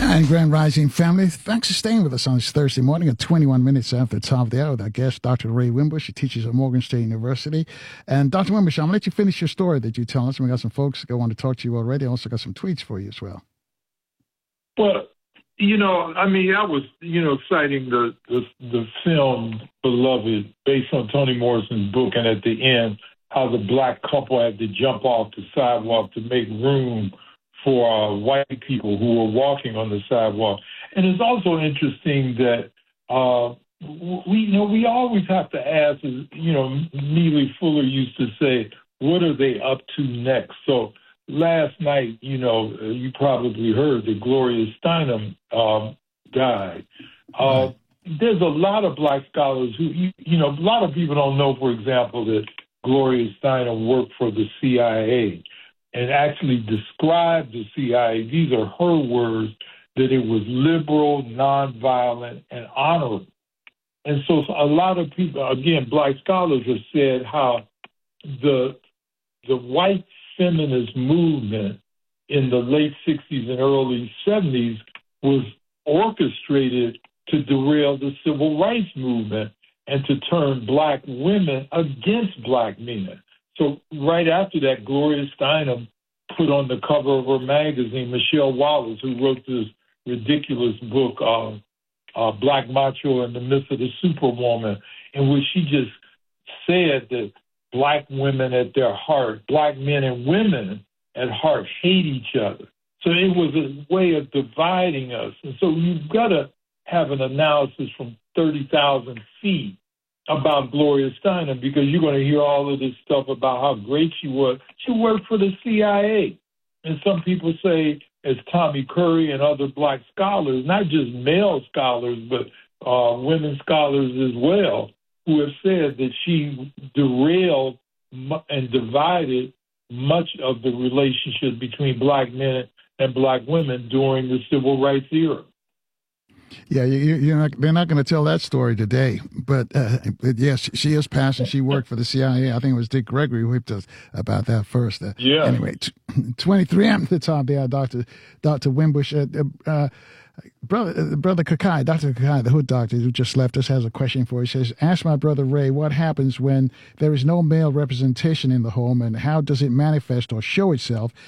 And Grand Rising family, thanks for staying with us on this Thursday morning at 21 minutes after the top of the hour with our guest, Dr. Ray Wimbush. He teaches at Morgan State University. And Dr. Wimbush, I'm going to let you finish your story that you tell us. We got some folks that want to talk to you already. I also got some tweets for you as well. Well, I was, citing the film Beloved based on Toni Morrison's book, and at the end, how the black couple had to jump off the sidewalk to make room for white people who were walking on the sidewalk. And it's also interesting that we always have to ask, Neely Fuller used to say, what are they up to next? So last night, you probably heard that Gloria Steinem died. There's a lot of black scholars who, a lot of people don't know, for example, that Gloria Steinem worked for the CIA and actually described the CIA. These are her words, that it was liberal, nonviolent, and honorable. And so a lot of people, again, black scholars have said how the white feminist movement in the late 60s and early 70s was orchestrated to derail the civil rights movement and to turn black women against black men. So right after that, Gloria Steinem put on the cover of her magazine Michelle Wallace, who wrote this ridiculous book, Black Macho and the Myth of the Superwoman, in which she just said that black women at their heart, black men and women at heart hate each other. So it was a way of dividing us. And so you've got to have an analysis from 30,000 feet about Gloria Steinem, because you're going to hear all of this stuff about how great she was. She worked for the CIA. And some people say, as Tommy Curry and other black scholars, not just male scholars, but women scholars as well, who have said that she derailed and divided much of the relationship between black men and black women during the civil rights era. Yeah, they're not going to tell that story today. But yes, she is passed, and she worked for the CIA. I think it was Dick Gregory who whipped us about that first. Anyway, 23 after the top there, Dr. Wimbush. Brother Kakai, Dr. Kakai, the hood doctor who just left us, has a question for you. He says, ask my brother Ray, what happens when there is no male representation in the home, and how does it manifest or show itself